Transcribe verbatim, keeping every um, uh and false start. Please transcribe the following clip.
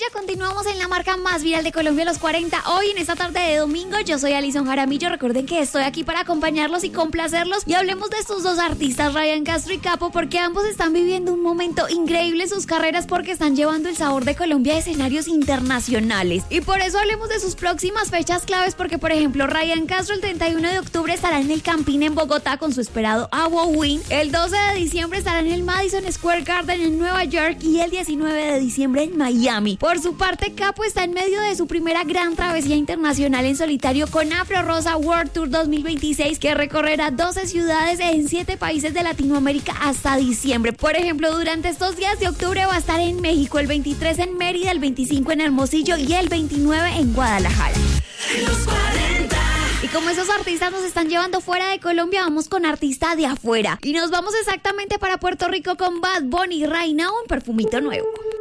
continuamos en la marca más viral de Colombia, los cuarenta. Hoy, en esta tarde de domingo, yo soy Alison Jaramillo. Recuerden que estoy aquí para acompañarlos y complacerlos. Y hablemos de estos dos artistas, Ryan Castro y Capo, porque ambos están viviendo un momento increíble en sus carreras porque están llevando el sabor de Colombia a escenarios internacionales. Y por eso hablemos de sus próximas fechas claves, porque, por ejemplo, Ryan Castro el treinta y uno de octubre estará en el Campín en Bogotá con su esperado Halloween. El doce de diciembre estará en el Madison Square Garden en Nueva York y el diecinueve de diciembre en Miami. Por su parte, Capo está en medio de su primera gran travesía internacional en solitario con Afro Rosa World Tour dos mil veintiséis, que recorrerá doce ciudades en siete países de Latinoamérica hasta diciembre. Por ejemplo, durante estos días de octubre va a estar en México, el veintitrés en Mérida, el veinticinco en Hermosillo y el veintinueve en Guadalajara. Los cuarenta. Y como esos artistas nos están llevando fuera de Colombia, vamos con artistas de afuera. Y nos vamos exactamente para Puerto Rico con Bad Bunny, Right Now, en Perfumito Nuevo.